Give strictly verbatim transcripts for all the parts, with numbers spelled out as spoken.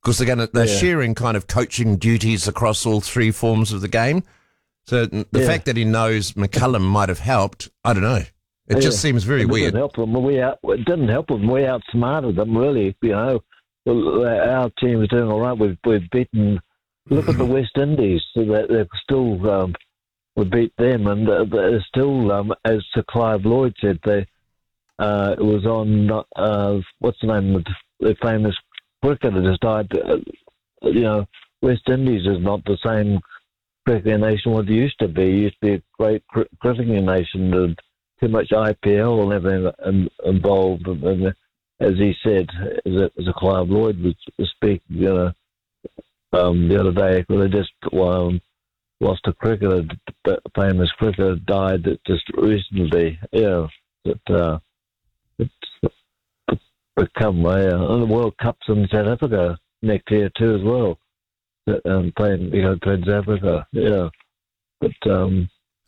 because they're going to they're Yeah. sharing kind of coaching duties across all three forms of the game. So the Yeah. fact that he knows McCullum might have helped, I don't know. It Yeah. just seems very It weird. didn't help them. We out, it didn't help them. We outsmarted them, really. You know, Well, our team is doing all right. We've, we've beaten. Look at the West Indies. So that they're still. Um, we beat them, and uh, they're still. Um, as Sir Clive Lloyd said, they. Uh, it was on. Uh, what's the name of the famous cricketer just died? Uh, you know, West Indies is not the same cricketing nation what it used to be. It used to be a great cr- cricketing nation. And too much I P L and everything in, involved. And, and as he said, as a, as a Clive Lloyd was speaking, you know, um, the other day, they just um, lost a cricketer, a famous cricketer, died just recently. Yeah, that uh, it's, it's become uh, and the World Cup's in South Africa next year too as well. Um, playing, you know, playing South Africa. Yeah, but um,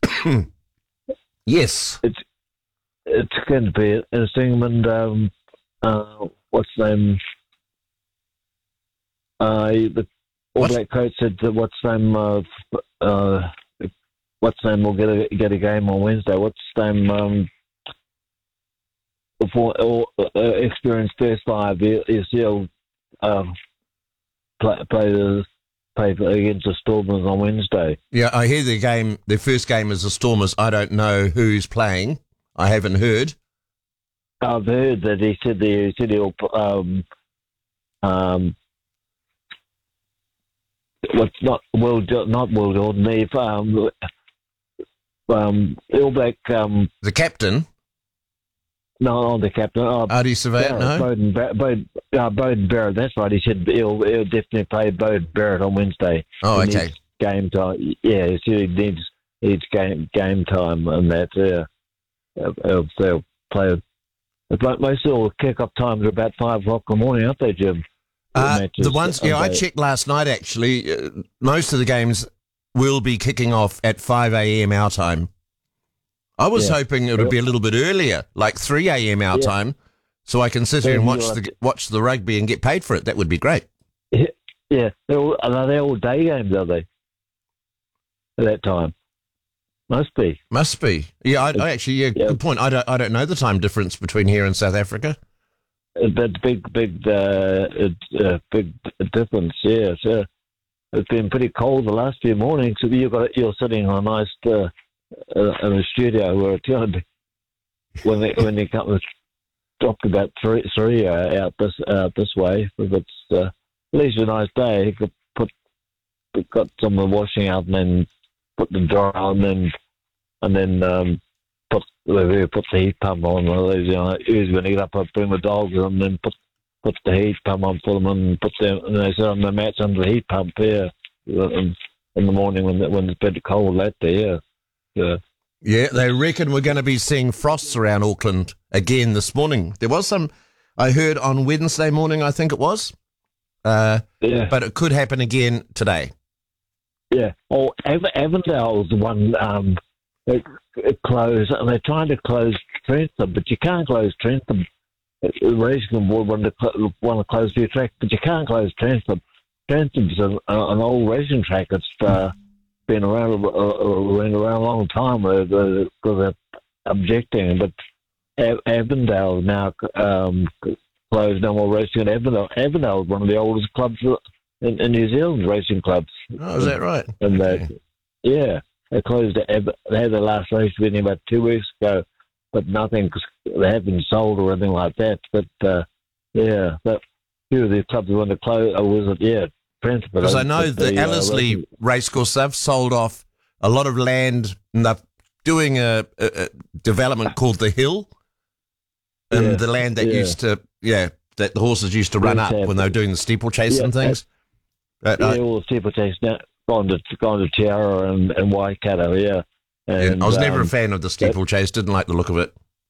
Yes. it's it's going to be interesting. And um, uh, what's the name? Uh, the All What? Black coach said that what's the name? Uh, uh, what's the name? Will get a get a game on Wednesday. What's the name? Um, before all, uh, experienced first five, he'll um, play play the play against the Stormers on Wednesday. Yeah, I hear the game, the first game is the Stormers. I don't know who's playing. I haven't heard. I've heard that he said the, he said he'll um um what's not world not world ordinary um um All Black um The captain, no not the captain oh, Ardie Surveyor, Barrett, no? Bowden Barrett, Bowden, uh, Bowden Barrett, that's right. He said he'll, he'll definitely play Bowden Barrett on Wednesday. Oh, He okay. needs game time. Yeah, he said he needs needs game game time and that. Yeah, they'll, they'll play. It's like most of all kick-off times are about five o'clock in the morning, aren't they, Jim? Uh, Matches the ones, yeah, I on day. checked last night actually. Uh, most of the games will be kicking off at five a.m. our time. I was Yeah. hoping it would be a little bit earlier, like three a.m. our Yeah. time, so I can sit here Then and watch you'll the have watch the rugby and get paid for it. That would be great. Yeah, they're all, are they all day games, are they? At that time, must be. Must be. Yeah, I, I actually, yeah, Yeah. good point. I don't, I don't know the time difference between here and South Africa. That's big, big, uh, uh, big difference. Yeah, so it's been pretty cold the last few mornings. So you got you're sitting on a nice uh, uh, in a studio where it's going to be when they when they come dropped about three three uh, out this out this way. If it's uh, at least a nice day, you could put got some of the washing out and then put the dry on and then and then um, put the put the heat pump on. You know, usually when you get up, I bring the dogs and then put put the heat pump on for them and put them and they sit on the mats under the heat pump here in, in the morning when when it's a bit cold that day. Yeah, yeah. Yeah, they reckon we're going to be seeing frosts around Auckland again this morning. There was some, I heard on Wednesday morning, I think it was, uh, Yeah. but it could happen again today. Yeah. Oh, Av- Avondale's the one um, it, it closed, and they're trying to close Trentham, but you can't close Trentham. The racing board want to, cl- want to close the track, but you can't close Trentham. Trentham's an, an old racing track. It's uh, been around, uh, around around a long time because they're objecting, but Av- Avondale now um, closed no more racing at Avondale. Avondale is one of the oldest clubs in, in New Zealand, racing clubs. Oh, is that right? And Okay. they, yeah, they closed it. They had their last race within about two weeks ago, but nothing, cause they haven't been sold or anything like that. But, uh, yeah, that few of these clubs want to close, or was it, yeah, Trent. Because I know but the uh, Ellerslie racing- racecourse, they've sold off a lot of land and they're doing a, a, a development called The Hill. And Yeah, the land that yeah. used to, yeah, that the horses used to run Yes, up yeah. when they were doing the steeplechase Yeah, and things. But, uh, Yeah, all the steeplechase now gone to gone to Tiara and, and Waikato, yeah. yeah, And, I was never a um, fan of the steeplechase, didn't like the look of it.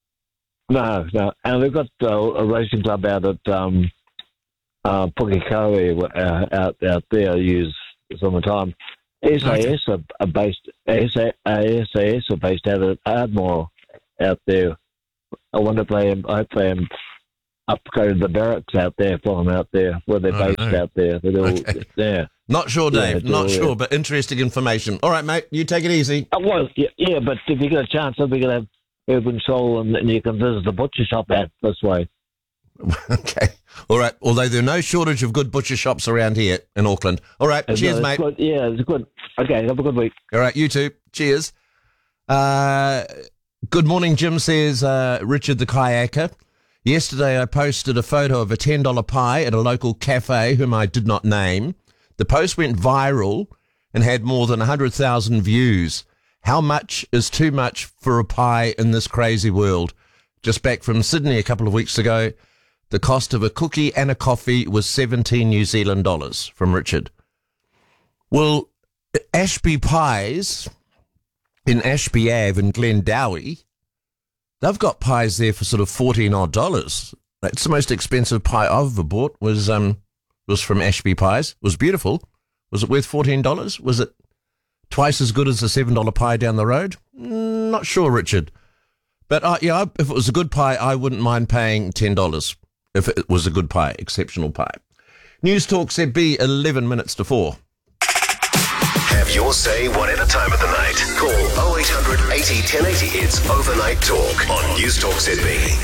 No, no. And they've got uh, a racing club out at um, uh, Pukekohe uh, out out there. Use some of the time. S A S are, are based. S A S are based out of Ardmore out there. I wonder if they. I hope they up go to the barracks out there for them out there, where they're I based don't know. out there. They're all, Okay. yeah. Not sure, Yeah, Dave. it's Not all, sure, yeah. but interesting information. All right, mate. You take it easy. Oh, well, yeah, yeah, but if you get a chance, then we can have urban soul, and, and you can visit the butcher shop out this way. Okay. All right. Although there's no shortage of good butcher shops around here in Auckland. All right. And, Cheers, uh, mate. it's good. Yeah, it's good. Okay, have a good week. All right. You too. Cheers. Uh, good morning, Jim, says uh, Richard the kayaker. Yesterday I posted a photo of a ten dollar pie at a local cafe whom I did not name. The post went viral and had more than one hundred thousand views. How much is too much for a pie in this crazy world? Just back from Sydney a couple of weeks ago. The cost of a cookie and a coffee was seventeen New Zealand dollars, from Richard. Well, Ashby Pies in Ashby Ave in Glendowie, they've got pies there for sort of fourteen odd dollars. That's the most expensive pie I've ever bought was um was from Ashby Pies. It was beautiful. Was it worth fourteen dollars? Was it twice as good as the seven dollar pie down the road? Mm, not sure, Richard. But uh, yeah, if it was a good pie, I wouldn't mind paying ten dollars if it was a good pie, exceptional pie. News Talk Z B, eleven minutes to four. Have your say whatever time of the night. Call oh eight hundred eighty ten eighty. It's Overnight Talk on News Talk Z B.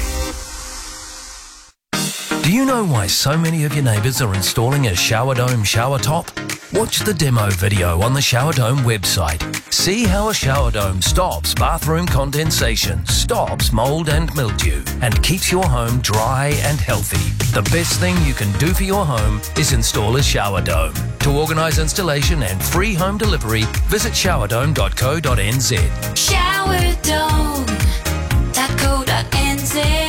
Do you know why so many of your neighbours are installing a shower dome shower top? Watch the demo video on the Shower Dome website. See how a shower dome stops bathroom condensation, stops mould and mildew, and keeps your home dry and healthy. The best thing you can do for your home is install a shower dome. To organise installation and free home delivery, visit shower dome dot co dot n z. shower dome dot co dot n z.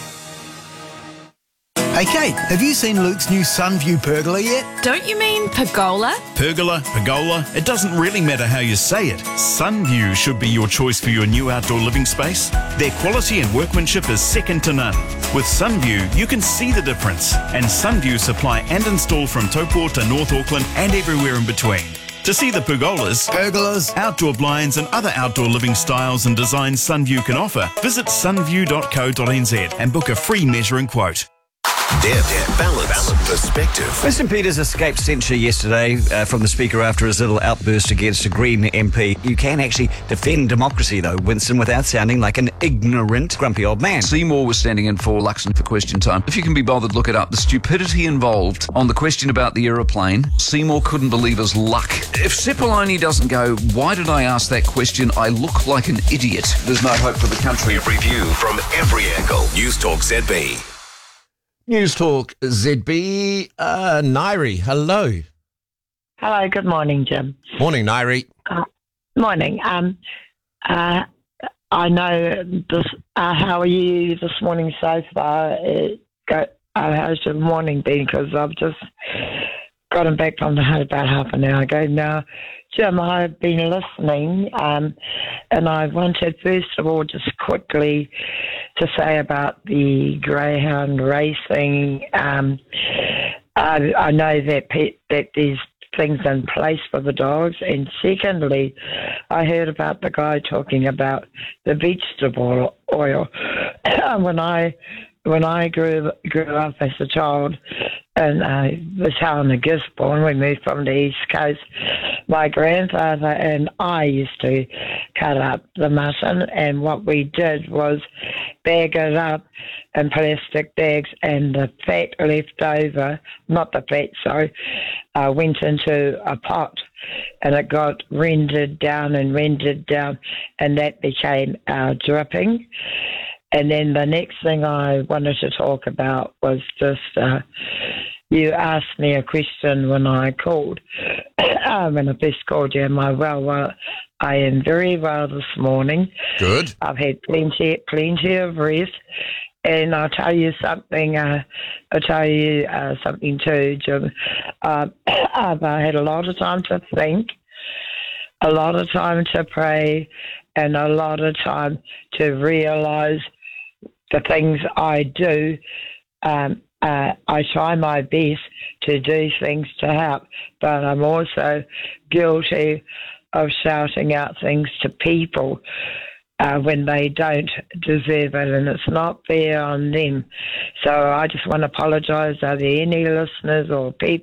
Hey Kate, have you seen Luke's new Sunview pergola yet? Don't you mean pergola? Pergola, pergola, it doesn't really matter how you say it. Sunview should be your choice for your new outdoor living space. Their quality and workmanship is second to none. With Sunview, you can see the difference. And Sunview supply and install from Taupo to North Auckland and everywhere in between. To see the pergolas, Pergolas? outdoor blinds and other outdoor living styles and designs Sunview can offer, visit sunview dot co dot n z and book a free measuring quote. Deb, balance, perspective. Winston Peters escaped censure yesterday uh, from the Speaker after his little outburst against a Green M P. You can actually defend democracy, though, Winston, without sounding like an ignorant, grumpy old man. Seymour was standing in for Luxon for question time. If you can be bothered, look it up. The stupidity involved on the question about the aeroplane, Seymour couldn't believe his luck. If Sepuloni doesn't go, why did I ask that question? I look like an idiot. There's no hope for the country. Review from every angle. News Talk Z B. News Talk Z B, uh, Nairi, hello. Hello, good morning, Jim. Morning, Nairi. Uh, morning. Um, uh, I know this. Uh, how are you this morning so far? Uh, go, uh, how's your morning been? Because I've just gotten back from the home about half an hour ago. Now, Jim, I've been listening, um, and I wanted first of all just quickly to say about the greyhound racing. Um, I, I know that pe- that there's things in place for the dogs, and secondly, I heard about the guy talking about the vegetable oil. when I when I grew grew up as a child in uh, the town of Gisborne, we moved from the East Coast. My grandfather and I used to cut up the mutton, and what we did was bag it up in plastic bags, and the fat left over, not the fat, sorry, uh, went into a pot, and it got rendered down and rendered down, and that became our dripping. And then the next thing I wanted to talk about was just, uh, you asked me a question when I called, when I first called you, am I well? Well, I am very well this morning. Good. I've had plenty, plenty of rest. And I'll tell you something, uh, I'll tell you uh, something too, Jim. Uh, I've uh, had a lot of time to think, a lot of time to pray, and a lot of time to realise the things I do. Um, uh, I try my best to do things to help, but I'm also guilty of shouting out things to people uh, when they don't deserve it, and it's not fair on them. So I just want to apologise. Are there any listeners or people